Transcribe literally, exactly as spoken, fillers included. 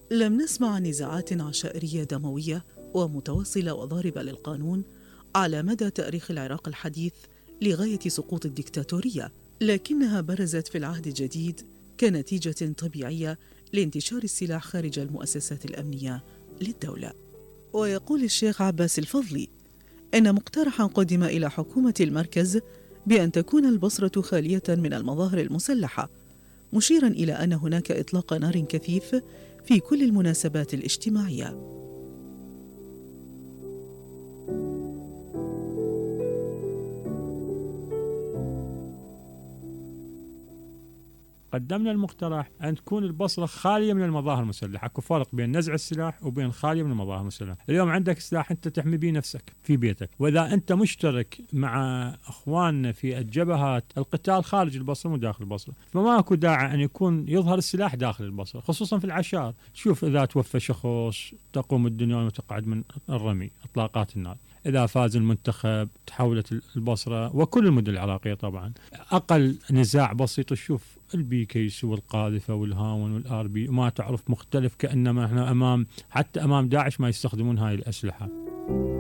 لم نسمع عن نزاعات عشائرية دموية ومتوصلة وضاربة للقانون على مدى تاريخ العراق الحديث لغاية سقوط الدكتاتورية، لكنها برزت في العهد الجديد كنتيجة طبيعية لانتشار السلاح خارج المؤسسات الأمنية للدولة. ويقول الشيخ عباس الفضلي إن مقترحا قدم إلى حكومة المركز بأن تكون البصرة خالية من المظاهر المسلحة، مشيرا إلى أن هناك إطلاق نار كثيف في كل المناسبات الاجتماعية. قدمنا المقترح أن تكون البصرة خالية من المظاهر المسلحة. أكو فرق بين نزع السلاح وبين خالية من المظاهر المسلحة. اليوم عندك سلاح أنت تحمي به نفسك في بيتك، وإذا أنت مشترك مع أخواننا في الجبهات القتال خارج البصرة وداخل البصرة، فما أكو داعي أن يكون يظهر السلاح داخل البصرة، خصوصا في العشائر. شوف إذا توفى شخص تقوم الدنيا وتقعد من الرمي إطلاقات النار. إذا فاز المنتخب تحولت البصرة وكل المدن العراقية طبعا. أقل نزاع بسيط تشوف البيكيس والقاذفة والهاون والآربي ما تعرف مختلف، كأنما احنا أمام حتى أمام داعش ما يستخدمون هاي الأسلحة.